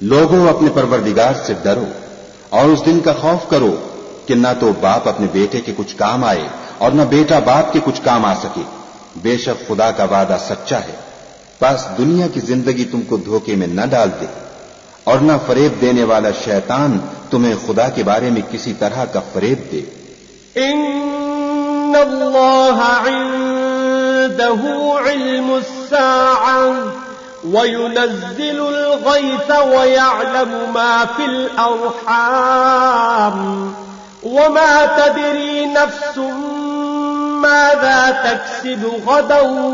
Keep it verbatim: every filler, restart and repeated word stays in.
लोगों, अपने परवरदिगार से डरो और उस दिन का खौफ करो कि न तो बाप अपने बेटे के कुछ काम आए और न बेटा बाप के कुछ काम आ सके। बेशक खुदा का वादा सच्चा है। बस दुनिया की जिंदगी तुमको धोखे में न डाल दे और न फरेब देने वाला शैतान तुम्हें खुदा के बारे में किसी तरह का फरेब दे। इन्नल्लाह इंदहु इल्मुस्साअ व युनज़्ज़िलुल गैस व यअलमु मा फिल अर्हाम व मा तदरी नफ्सुम माज़ा तक्सिबु गदन